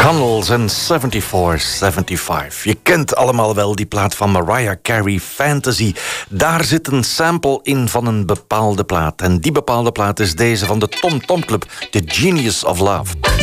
Connells en 7475. Je kent allemaal wel die plaat van Mariah Carey, Fantasy. Daar zit een sample in van een bepaalde plaat. En die bepaalde plaat is deze van de Tom Tom Club, The Genius of Love.